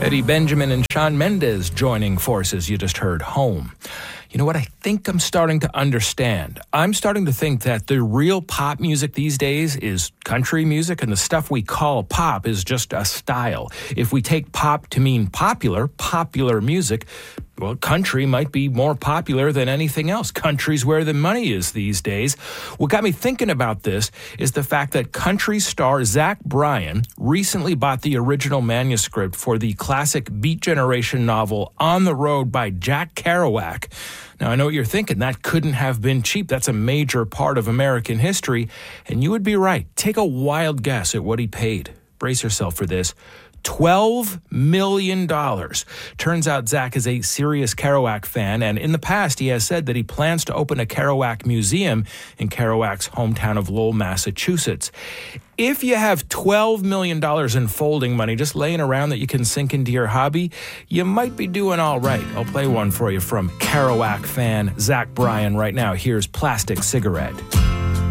Eddie Benjamin and Shawn Mendes joining forces. You just heard Home. You know what? I think I'm starting to understand. I'm starting to think that the real pop music these days is country music, and the stuff we call pop is just a style. If we take pop to mean popular music, well, country might be more popular than anything else. Country's where the money is these days. What got me thinking about this is the fact that country star Zach Bryan recently bought the original manuscript for the classic Beat Generation novel On the Road by Jack Kerouac. Now, I know what you're thinking. That couldn't have been cheap. That's a major part of American history. And you would be right. Take a wild guess at what he paid. Brace yourself for this. $12 million. Turns out Zach is a serious Kerouac fan, and in the past he has said that he plans to open a Kerouac museum in Kerouac's hometown of Lowell, Massachusetts. If you have $12 million in folding money just laying around that you can sink into your hobby, you might be doing all right. I'll play one for you from Kerouac fan Zach Bryan right now. Here's Plastic Cigarette.